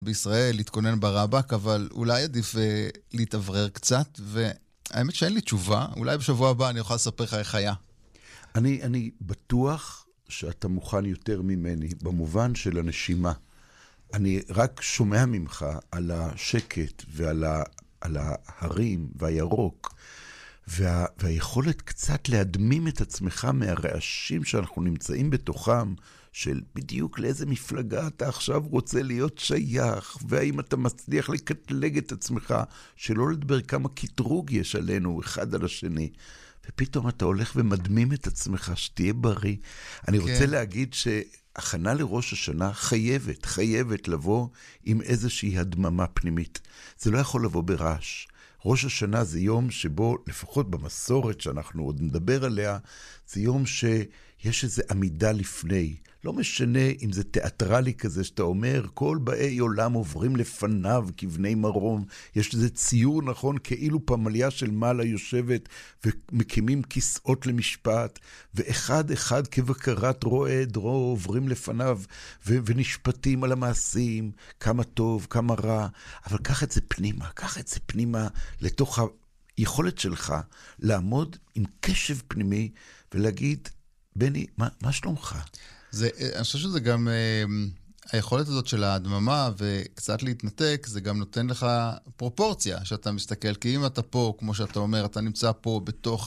בישראל, להתכונן ברבק, אבל אולי עדיף להתאוורר קצת, והאמת שאין לי תשובה, אולי בשבוע הבא אני אוכל לספר לך איך היה. אני בטוח שאתה מוכן יותר ממני, במובן של הנשימה. אני רק שומע ממך על השקט ועל על ההרים והירוק, והיכולת קצת להדמים את עצמך מהרעשים שאנחנו נמצאים בתוכם, של בדיוק לאיזה מפלגה אתה עכשיו רוצה להיות שייך, והאם אתה מצליח לקטלג את עצמך, שלא לדבר כמה קטרוג יש עלינו אחד על השני. ופתאום אתה הולך ומדמים את עצמך שתהיה בריא. אני רוצה להגיד שהכנה לראש השנה חייבת לבוא עם איזושהי הדממה פנימית. זה לא יכול לבוא ברעש. ראש השנה זה יום שבו, לפחות במסורת שאנחנו עוד נדבר עליה, זה יום שיש איזו עמידה לפני. לא משנה אם זה תיאטרלי כזה שאתה אומר, כל באי עולם עוברים לפניו כבני מרום. יש איזה ציור נכון, כאילו פמליה של מעלה יושבת ומקימים כיסאות למשפט, ואחד אחד כבקרת רועה עדרו עוברים לפניו ונשפטים על המעשים, כמה טוב, כמה רע. אבל קח את זה פנימה, לתוך היכולת שלך לעמוד עם קשב פנימי ולהגיד, בני, מה שלומך? אני חושב שזה גם, היכולת הזאת של ההדממה וקצת להתנתק, זה גם נותן לך פרופורציה שאתה מסתכל, כי אם אתה פה, כמו שאתה אומר, אתה נמצא פה בתוך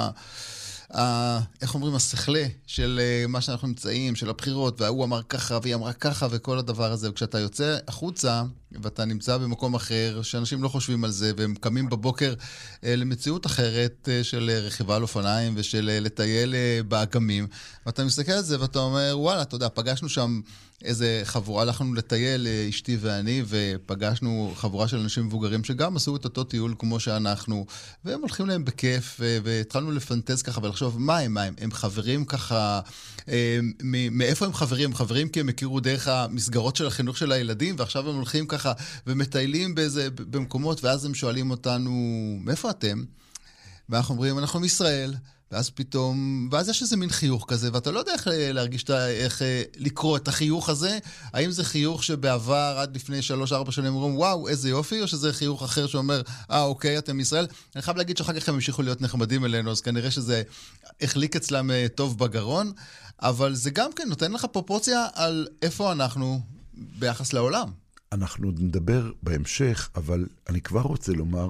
איך אומרים, השכלה של מה שאנחנו נמצאים, של הבחירות, והוא אמר ככה והיא אמרה ככה וכל הדבר הזה, וכשאתה יוצא החוצה ואתה נמצא במקום אחר, שאנשים לא חושבים על זה, והם קמים בבוקר למציאות אחרת של רכיבה על אופניים ושל לטייל באגמים, ואתה מסתכל על זה ואתה אומר, וואלה, אתה יודע, פגשנו שם איזה חבורה, הלכנו לטייל, אשתי ואני, ופגשנו חבורה של אנשים מבוגרים שגם עשו את אותו טיול כמו שאנחנו, והם הולכים להם בכיף, והתחלנו לפנטז ככה ולחשוב, מה הם? הם חברים ככה, מאיפה הם חברים? הם חברים כי הם הכירו דרך המסגרות של החינוך של הילדים, ועכשיו הם הולכים ככה ומטיילים במקומות, ואז הם שואלים אותנו, מאיפה אתם? ואנחנו אומרים, אנחנו מישראל, ואז יש איזה מין חיוך כזה, ואתה לא יודע איך להרגיש, איך לקרוא את החיוך הזה, האם זה חיוך שבעבר עד לפני 3-4 שנים אומרים, וואו, איזה יופי, או שזה חיוך אחר שאומר, אוקיי, אתם מישראל. אני חייב להגיד שאחר כך הם המשיכו להיות נחמדים אלינו, אז כנראה שזה החליק אצלם טוב בגרון, אבל זה גם כן נותן לך פרופורציה על איפה אנחנו ביחס לעולם. אנחנו נדבר בהמשך, אבל אני כבר רוצה לומר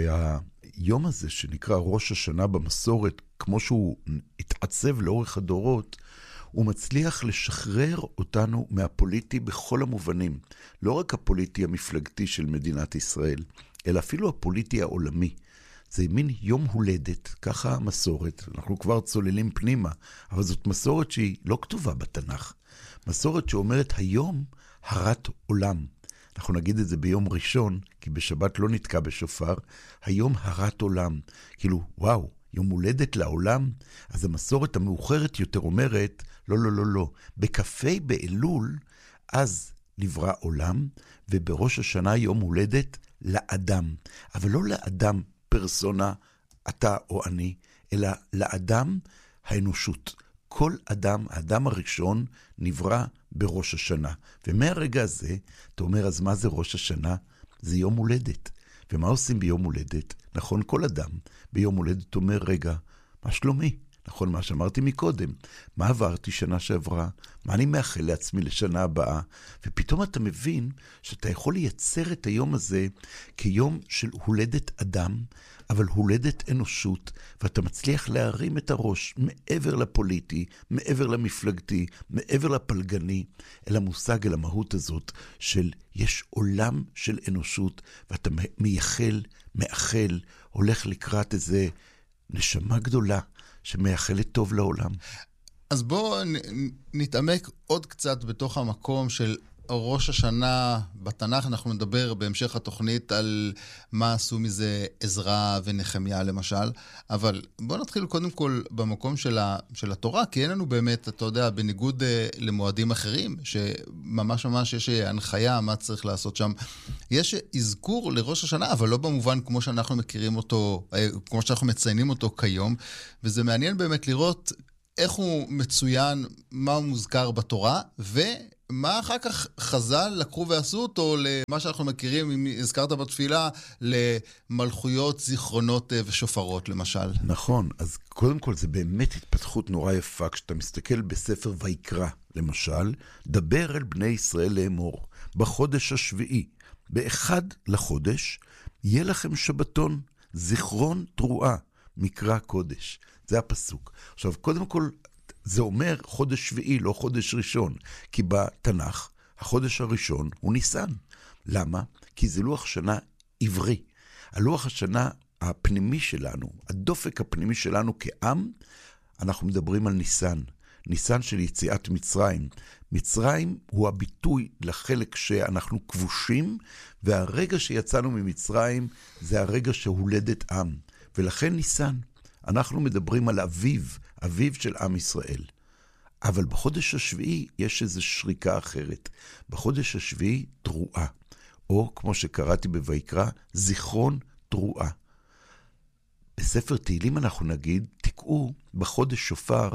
שהיום הזה שנקרא ראש השנה במסורת, כמו שהוא התעצב לאורך הדורות, הוא מצליח לשחרר אותנו מהפוליטי בכל המובנים. לא רק הפוליטי המפלגתי של מדינת ישראל, אלא אפילו הפוליטי העולמי. זה מין יום הולדת, ככה המסורת, אנחנו כבר צוללים פנימה, אבל זאת מסורת שהיא לא כתובה בתנ"ך. מסורת שאומרת היום הרת עולם. אנחנו נגיד את זה ביום ראשון, כי בשבת לא נתקע בשופר, היום הרת עולם. כאילו, וואו, יום הולדת לעולם? אז המסורת המאוחרת יותר אומרת, לא. בקפי באלול, אז נברא עולם, ובראש השנה יום הולדת לאדם. אבל לא לאדם פרסונה, אתה או אני, אלא לאדם האנושות. כל אדם, האדם הראשון, נברא בראש השנה. ומהרגע הזה, אתה אומר, אז מה זה ראש השנה? זה יום הולדת. ומה עושים ביום הולדת? נכון, כל אדם ביום הולדת אומר, רגע, מה שלומי? נכון, מה שאמרתי מקודם. מה עברתי שנה שעברה? מה אני מאחל לעצמי לשנה הבאה? ופתאום אתה מבין שאתה יכול לייצר את היום הזה כיום של הולדת אדם, אבל הולדת אנושות, ואתה מצליח להרים את הראש מעבר לפוליטי, מעבר למפלגתי, מעבר לפלגני, אל המושג, אל המהות הזאת של יש עולם של אנושות, ואתה מייחל, מאחל, הולך לקראת איזה נשמה גדולה, שמייחלת טוב לעולם. אז בואו נתעמק עוד קצת בתוך המקום של ראש השנה בתנ"ך. אנחנו נדבר בהמשך התוכנית על מה עשו מזה עזרא ונחמיה למשל, אבל בואו נתחיל קודם כל במקום של התורה, כי אין לנו באמת, אתה יודע, בניגוד למועדים אחרים, שממש יש הנחיה מה צריך לעשות שם. יש אזכור לראש השנה, אבל לא במובן כמו שאנחנו מכירים אותו, כמו שאנחנו מציינים אותו כיום, וזה מעניין באמת לראות איך הוא מצוין, מה הוא מוזכר בתורה, מה אחר כך חז"ל לקחו ועשו אותו למה שאנחנו מכירים, אם הזכרת בתפילה, למלכויות, זיכרונות ושופרות למשל? נכון, אז קודם כל זה באמת התפתחות נורא יפה, כשאתה מסתכל בספר ויקרא, למשל, דבר אל בני ישראל לאמור, בחודש השביעי, באחד לחודש, יהיה לכם שבתון, זיכרון תרועה, מקרא קודש. זה הפסוק. עכשיו, קודם כל, זה אומר חודש שביעי, לא חודש ראשון, כי בתנ"ך, החודש הראשון הוא ניסן. למה? כי זה לוח שנה עברי. הלוח השנה הפנימי שלנו, הדופק הפנימי שלנו כעם, אנחנו מדברים על ניסן. ניסן של יציאת מצרים. מצרים הוא הביטוי לחלק שאנחנו כבושים, והרגע שיצאנו ממצרים זה הרגע שהולדת עם. ולכן ניסן. אנחנו מדברים על אביו של עם ישראל. אבל בחודש השביעי יש איזו שריקה אחרת. בחודש השביעי תרועה, או כמו שקראתי בויקרא, זיכרון תרועה. בספר תהילים אנחנו נגיד, תקעו בחודש שופר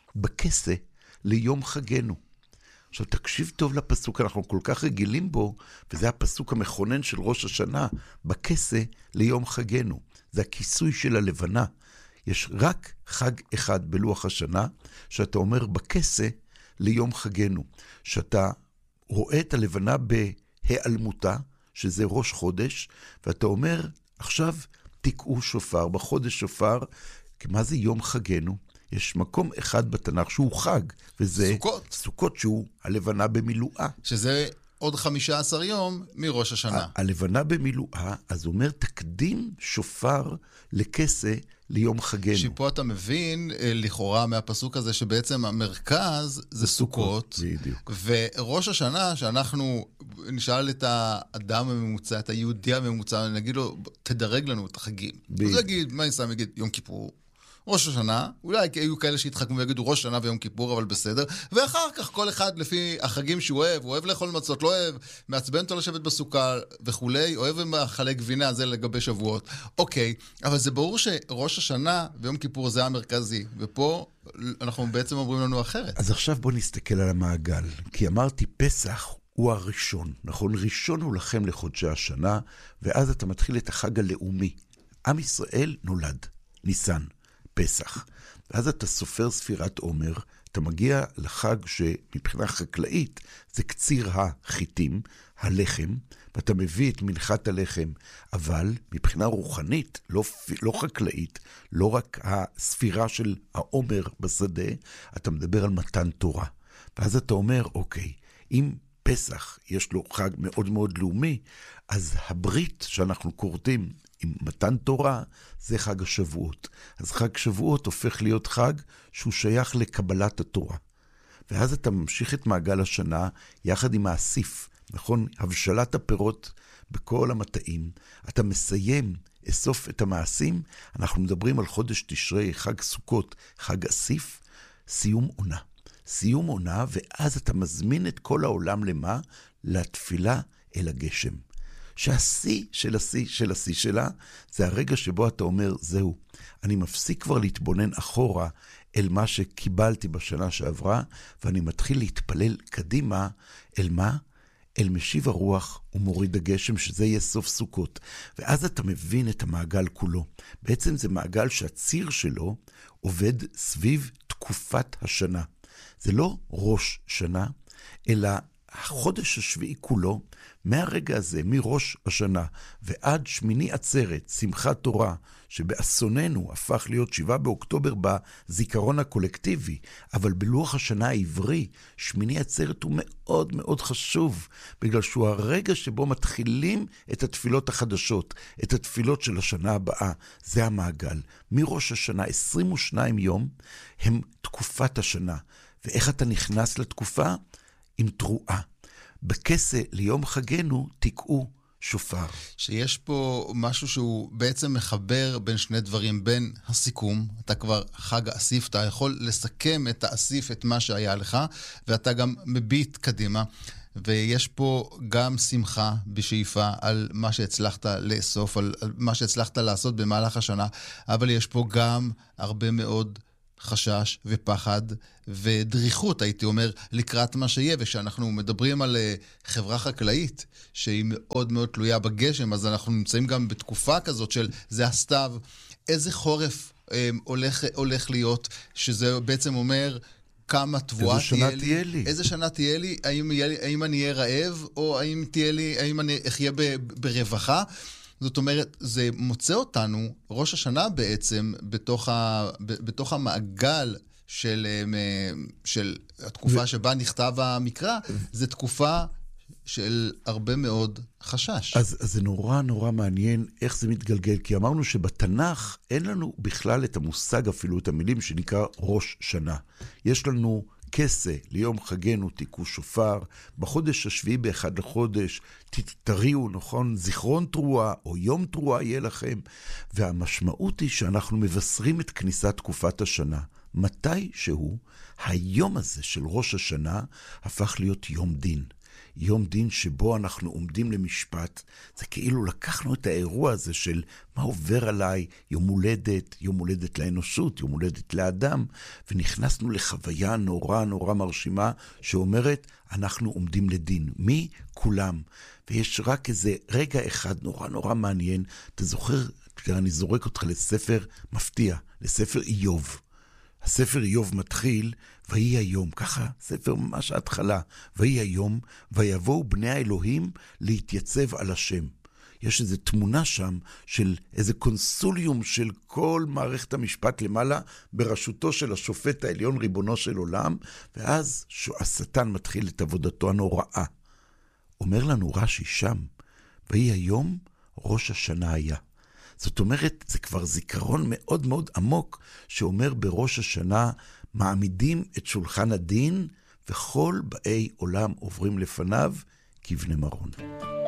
בכסה ליום חגנו. עכשיו תקשיב טוב לפסוק, אנחנו כל כך רגילים בו, וזה הפסוק המכונן של ראש השנה, בכסה ליום חגנו. זה הכיסוי של הלבנה. יש רק חג אחד בלוח השנה, שאתה אומר בכסה ליום חגנו. שאתה רואה את הלבנה בהיעלמותה, שזה ראש חודש, ואתה אומר, עכשיו תקעו שופר, בחודש שופר, מה זה יום חגנו? יש מקום אחד בתנ"ך שהוא חג, וזה סוכות. סוכות שהוא הלבנה במילואה. שזה עוד 15 יום מראש השנה. הלבנה במילואה, אז הוא אומר, תקדים שופר לכסה ליום חגנו. שפה אתה מבין, לכאורה מהפסוק הזה, שבעצם המרכז זה סוכות. בדיוק. וראש השנה, שאנחנו נשאל את האדם הממוצע, את היהודי הממוצע, נגיד לו, תדרג לנו את החגים. אז הוא יגיד, מה ניסם? יגיד, יום כיפור. ראש השנה, אולי היו כאלה שהתחכמו ויגידו ראש שנה ויום כיפור, אבל בסדר. ואחר כך כל אחד לפי החגים שהוא אוהב, הוא אוהב לאכול מצות, לא אוהב, מעצבן אותו לשבת בסוכה וכולי, אוהב מאכלי גבינה, זה לגבי שבועות. אוקיי, אבל זה ברור שראש השנה ויום כיפור זה המרכזי, ופה אנחנו בעצם אומרים לנו אחרת. אז עכשיו בוא נסתכל על המעגל, כי אמרתי פסח הוא הראשון, נכון? ראשון הוא לכם לחודשי השנה, ואז אתה מתחיל את החג הלאומי. עם ישראל נולד, ניסן. פסח. ואז אתה סופר ספירת עומר, אתה מגיע לחג שמבחינה חקלאית זה קציר החיטים, הלחם, ואתה מביא את מנחת הלחם, אבל מבחינה רוחנית, לא חקלאית, לא רק הספירה של העומר בשדה, אתה מדבר על מתן תורה. ואז אתה אומר, אוקיי, אם פסח יש לו חג מאוד מאוד לאומי, אז הברית שאנחנו קוראים עם מתן תורה, זה חג השבועות. אז חג שבועות הופך להיות חג שהוא שייך לקבלת התורה. ואז אתה ממשיך את מעגל השנה יחד עם האסיף, נכון? הבשלת הפירות בכל המטעים. אתה מסיים, אסוף את המעשים, אנחנו מדברים על חודש תשרי, חג סוכות, חג אסיף, סיום עונה. סיום עונה, ואז אתה מזמין את כל העולם למה? לתפילה אל הגשם. שהשיא של השיא של השיא שלה, זה הרגע שבו אתה אומר, זהו, אני מפסיק כבר להתבונן אחורה אל מה שקיבלתי בשנה שעברה, ואני מתחיל להתפלל קדימה אל מה? אל משיב הרוח ומוריד הגשם, שזה יהיה סוף סוכות. ואז אתה מבין את המעגל כולו. בעצם זה מעגל שהציר שלו עובד סביב תקופת השנה. זה לא ראש שנה, אלא החודש השביעי כולו, מהרגע הזה, מראש השנה ועד שמיני עצרת, שמחת תורה, שבאסוננו הפך להיות 7 באוקטובר בזיכרון הקולקטיבי, אבל בלוח השנה העברי, שמיני עצרת הוא מאוד מאוד חשוב, בגלל שהוא הרגע שבו מתחילים את התפילות החדשות, את התפילות של השנה הבאה, זה המעגל. מראש השנה, 22 יום, הם תקופת השנה. ואיך אתה נכנס לתקופה? עם תרועה. בכסה ליום חגנו תקעו שופר. שיש פה משהו שהוא בעצם מחבר בין שני דברים, בין הסיכום, אתה כבר חג האסיף, אתה יכול לסכם את האסיף, את מה שהיה לך, ואתה גם מביט קדימה, ויש פה גם שמחה בשאיפה על מה שהצלחת לאסוף, על מה שהצלחת לעשות במהלך השנה, אבל יש פה גם הרבה מאוד חשש ופחד ודריכות, הייתי אומר, לקראת מה שיהיה. ושאנחנו מדברים על חברה חקלאית שהיא מאוד מאוד תלויה בגשם, אז אנחנו נמצאים גם בתקופה כזאת של זה הסתיו, איזה חורף הולך להיות, שזה בעצם אומר כמה תבואה תהיה לי, איזה שנה תהיה לי, האם אני אהיה רעב, או האם אני אחיה ברווחה. זאת אומרת, זה מוצא אותנו, ראש השנה בעצם, בתוך המעגל של התקופה שבה נכתב המקרא, זה תקופה של הרבה מאוד חשש. אז זה נורא נורא מעניין איך זה מתגלגל, כי אמרנו שבתנ"ך אין לנו בכלל את המושג, אפילו את המילים שנקרא ראש שנה. יש לנו כסה, ליום חגנו תיקו שופר, בחודש השביעי באחד לחודש, תריעו, נכון, זיכרון תרועה או יום תרועה יהיה לכם. והמשמעות היא שאנחנו מבשרים את כניסת תקופת השנה. מתי שהוא, היום הזה של ראש השנה הפך להיות יום דין. יום דין שבו אנחנו עומדים למשפט. זה כאילו לקחנו את האירוע הזה של מה עובר עליי, יום הולדת לאנושות, יום הולדת לאדם, ונכנסנו לחוויה נורא נורא מרשימה שאומרת, אנחנו עומדים לדין. מי? כולם. ויש רק איזה רגע אחד נורא נורא מעניין. אתה זוכר, אני זורק אותך לספר מפתיע, לספר איוב. הספר איוב מתחיל, ויהי היום, ככה, ספר ממש ההתחלה, ויהי היום, ויבואו בני האלוהים להתייצב על השם. יש איזו תמונה שם של איזה קונסוליום של כל מערכת המשפט למעלה, בראשותו של השופט העליון ריבונו של עולם, ואז השטן מתחיל את עבודתו הנוראה. אומר לנו רש"י שם, ויהי היום ראש השנה היה. זאת אומרת, זה כבר זיכרון מאוד מאוד עמוק, שאומר בראש השנה, מעמידים את שולחן הדין, וכל באי עולם עוברים לפניו כבני מרון.